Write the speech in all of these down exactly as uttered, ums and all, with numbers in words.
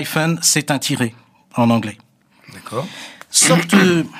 c'est un tiré, en anglais. D'accord. Sorte,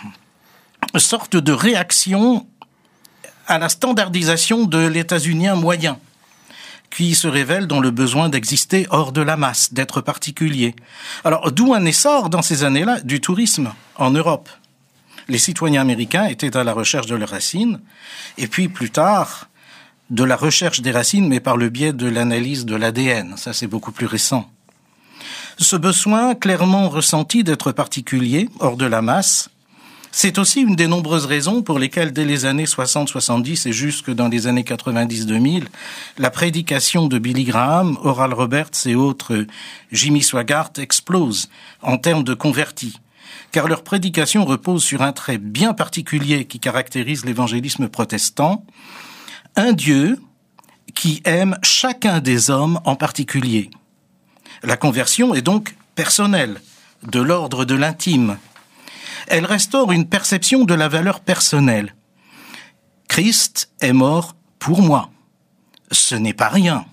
sorte de réaction à la standardisation de l'états-unien moyen, qui se révèle dans le besoin d'exister hors de la masse, d'être particulier. Alors, d'où un essor, dans ces années-là, du tourisme en Europe. Les citoyens américains étaient à la recherche de leurs racines, et puis plus tard, de la recherche des racines, mais par le biais de l'analyse de l'A D N. Ça, c'est beaucoup plus récent. Ce besoin clairement ressenti d'être particulier, hors de la masse, c'est aussi une des nombreuses raisons pour lesquelles, dès les années soixante soixante-dix et jusque dans les années quatre-vingt-dix deux mille, la prédication de Billy Graham, Oral Roberts et autres Jimmy Swaggart explose en termes de convertis, car leur prédication repose sur un trait bien particulier qui caractérise l'évangélisme protestant, un Dieu qui aime chacun des hommes en particulier. La conversion est donc personnelle, de l'ordre de l'intime. Elle restaure une perception de la valeur personnelle. Christ est mort pour moi. Ce n'est pas rien.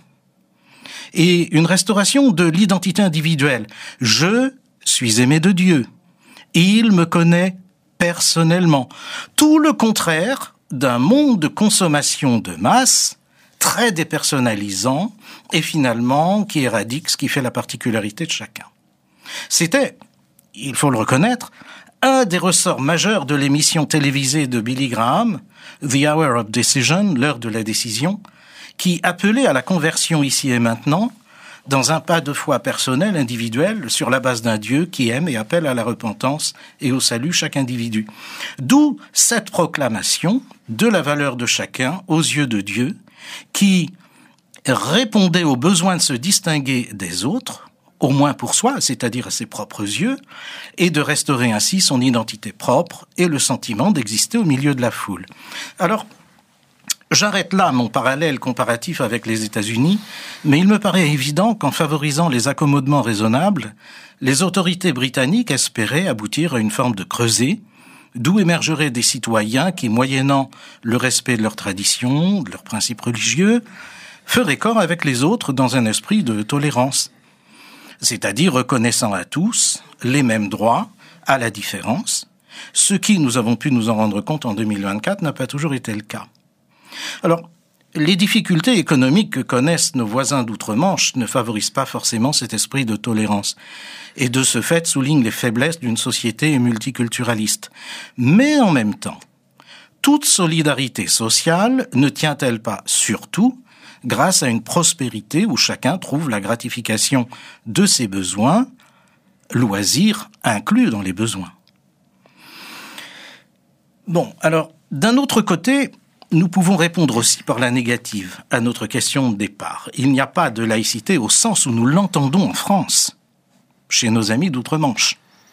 Et une restauration de l'identité individuelle. Je suis aimé de Dieu. Il me connaît personnellement. Tout le contraire d'un monde de consommation de masse, très dépersonnalisant, et finalement qui éradique ce qui fait la particularité de chacun. C'était, il faut le reconnaître, un des ressorts majeurs de l'émission télévisée de Billy Graham, The Hour of Decision, l'heure de la décision, qui appelait à la conversion ici et maintenant, dans un pas de foi personnel, individuel, sur la base d'un Dieu qui aime et appelle à la repentance et au salut chaque individu. D'où cette proclamation de la valeur de chacun aux yeux de Dieu, qui répondait au besoin de se distinguer des autres, au moins pour soi, c'est-à-dire à ses propres yeux, et de restaurer ainsi son identité propre et le sentiment d'exister au milieu de la foule. Alors, j'arrête là mon parallèle comparatif avec les États-Unis, mais il me paraît évident qu'en favorisant les accommodements raisonnables, les autorités britanniques espéraient aboutir à une forme de creuset, d'où émergeraient des citoyens qui, moyennant le respect de leurs traditions, de leurs principes religieux, feraient corps avec les autres dans un esprit de tolérance, c'est-à-dire reconnaissant à tous les mêmes droits à la différence, ce qui, nous avons pu nous en rendre compte en deux mille vingt-quatre, n'a pas toujours été le cas. Alors, les difficultés économiques que connaissent nos voisins d'outre-Manche ne favorisent pas forcément cet esprit de tolérance, et de ce fait soulignent les faiblesses d'une société multiculturaliste. Mais en même temps, toute solidarité sociale ne tient-elle pas surtout grâce à une prospérité où chacun trouve la gratification de ses besoins, loisirs inclus dans les besoins. Bon, alors, d'un autre côté, nous pouvons répondre aussi par la négative à notre question de départ. Il n'y a pas de laïcité au sens où nous l'entendons en France, chez nos amis d'outre-Manche.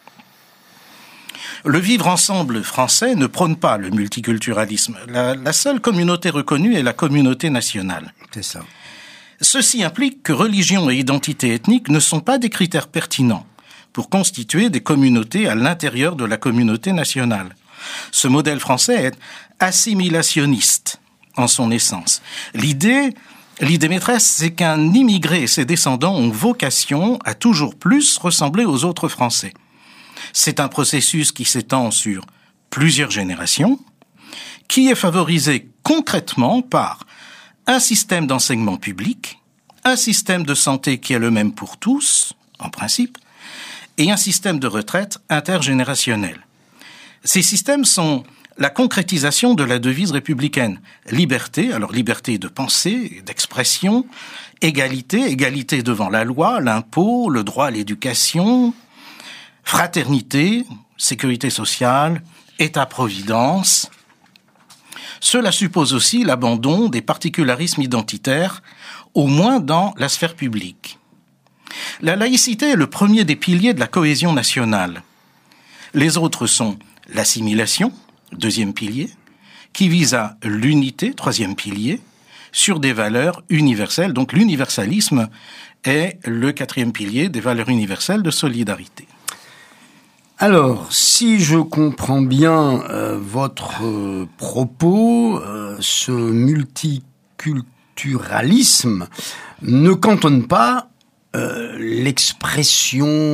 Le vivre ensemble français ne prône pas le multiculturalisme. La, la seule communauté reconnue est la communauté nationale. C'est ça. Ceci implique que religion et identité ethnique ne sont pas des critères pertinents pour constituer des communautés à l'intérieur de la communauté nationale. Ce modèle français est assimilationniste en son essence. L'idée, l'idée maîtresse, c'est qu'un immigré et ses descendants ont vocation à toujours plus ressembler aux autres Français. C'est un processus qui s'étend sur plusieurs générations, qui est favorisé concrètement par un système d'enseignement public, un système de santé qui est le même pour tous, en principe, et un système de retraite intergénérationnel. Ces systèmes sont la concrétisation de la devise républicaine. Liberté, alors liberté de pensée, d'expression, égalité, égalité devant la loi, l'impôt, le droit à l'éducation, fraternité, sécurité sociale, État-providence. Cela suppose aussi l'abandon des particularismes identitaires, au moins dans la sphère publique. La laïcité est le premier des piliers de la cohésion nationale. Les autres sont l'assimilation, deuxième pilier, qui vise à l'unité, troisième pilier, sur des valeurs universelles. Donc l'universalisme est le quatrième pilier des valeurs universelles de solidarité. Alors, si je comprends bien euh, votre euh, propos, euh, ce multiculturalisme ne cantonne pas euh, l'expression